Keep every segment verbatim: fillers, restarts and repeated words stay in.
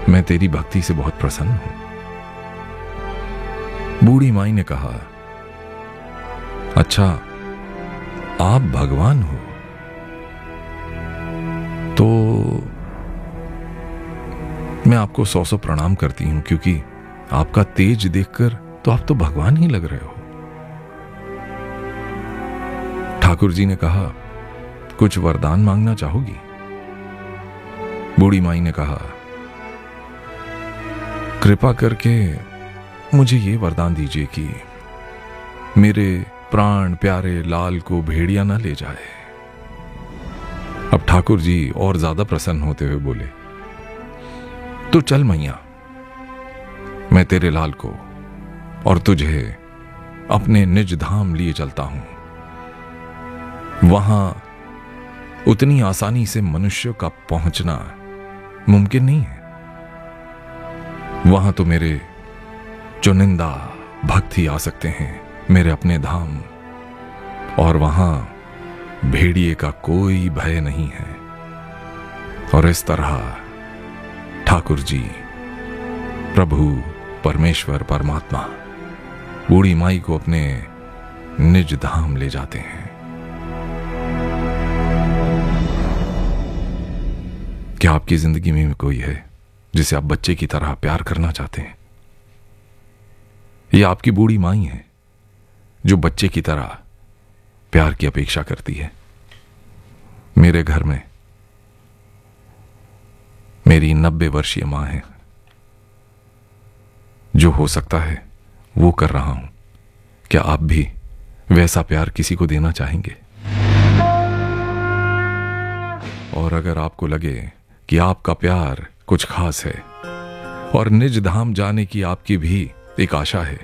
मैं तेरी भक्ति से बहुत प्रसन्न हूं। बूढ़ी माई ने कहा, अच्छा आप भगवान हो तो मैं आपको सौ सौ प्रणाम करती हूं, क्योंकि आपका तेज देखकर तो आप तो भगवान ही लग रहे हो। ठाकुर जी ने कहा, कुछ वरदान मांगना चाहोगी? बूढ़ी माई ने कहा, कृपा करके मुझे ये वरदान दीजिए कि मेरे प्राण प्यारे लाल को भेड़िया ना ले जाए। अब ठाकुर जी और ज्यादा प्रसन्न होते हुए बोले, तो चल मैया, मैं तेरे लाल को और तुझे अपने निज धाम लिए चलता हूं। वहां उतनी आसानी से मनुष्य का पहुंचना मुमकिन नहीं है। वहां तो मेरे चुनिंदा भक्त ही आ सकते हैं मेरे अपने धाम, और वहां भेड़िए का कोई भय नहीं है। और इस तरह ठाकुर जी, प्रभु परमेश्वर परमात्मा बूढ़ी माई को अपने निज धाम ले जाते हैं। क्या आपकी जिंदगी में कोई है जिसे आप बच्चे की तरह प्यार करना चाहते हैं? यह आपकी बूढ़ी माई है जो बच्चे की तरह प्यार की अपेक्षा करती है। मेरे घर में मेरी नब्बे वर्षीय मां है। जो हो सकता है वो कर रहा हूं। क्या आप भी वैसा प्यार किसी को देना चाहेंगे? और अगर आपको लगे कि आपका प्यार कुछ खास है और निज धाम जाने की आपकी भी एक आशा है,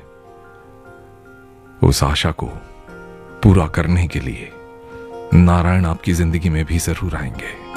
उस आशा को पूरा करने के लिए नारायण आपकी जिंदगी में भी जरूर आएंगे।